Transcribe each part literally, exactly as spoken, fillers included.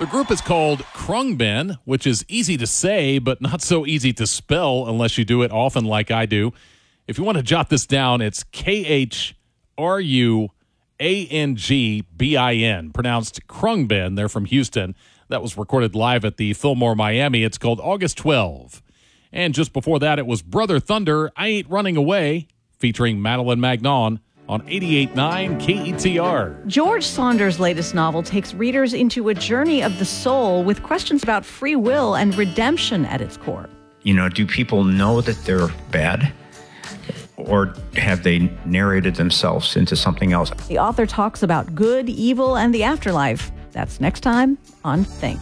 The group is called Khruangbin, which is easy to say, but not so easy to spell unless you do it often like I do. If you want to jot this down, it's K H R U A N G B I N, pronounced Khruangbin. They're from Houston. That was recorded live at the Fillmore Miami. It's called August twelfth. And just before that, it was Brother Thunder, I Ain't Running Away, featuring Madeline Magnon on eighty-eight point nine K E T R. George Saunders' latest novel takes readers into a journey of the soul with questions about free will and redemption at its core. You know, do people know that they're bad? Or have they narrated themselves into something else? The author talks about good, evil, and the afterlife. That's next time on Think.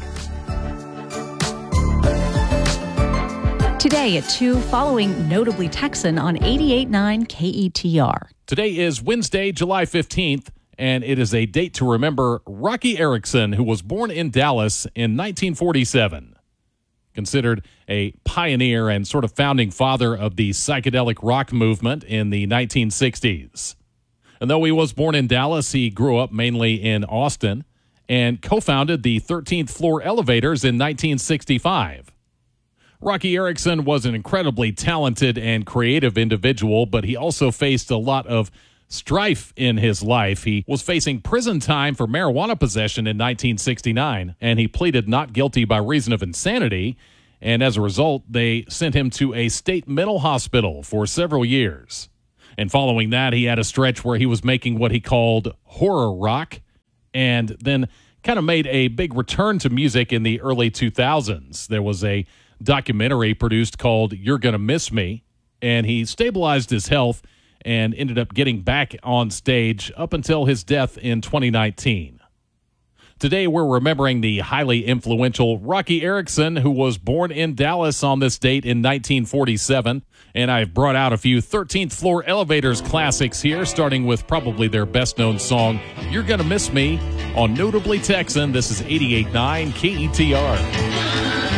Today at two, following Notably Texan on eighty-eight point nine K E T R. Today is Wednesday, July fifteenth, and it is a date to remember Roky Erickson, who was born in Dallas in nineteen forty-seven. Considered a pioneer and sort of founding father of the psychedelic rock movement in the nineteen sixties. And though he was born in Dallas, he grew up mainly in Austin and co-founded the thirteenth Floor Elevators in nineteen sixty-five. Roky Erickson was an incredibly talented and creative individual, but he also faced a lot of strife in his life. He was facing prison time for marijuana possession in nineteen sixty-nine, and he pleaded not guilty by reason of insanity, and as a result, they sent him to a state mental hospital for several years. And following that, he had a stretch where he was making what he called horror rock, and then kind of made a big return to music in the early two thousands. There was a documentary produced called You're Gonna Miss Me, and he stabilized his health and ended up getting back on stage up until his death in twenty nineteen. Today, we're remembering the highly influential Roky Erickson, who was born in Dallas on this date in nineteen forty-seven, and I've brought out a few thirteenth Floor Elevators classics here, starting with probably their best-known song, You're Gonna Miss Me, on Notably Texan. This is eighty-eight point nine K E T R.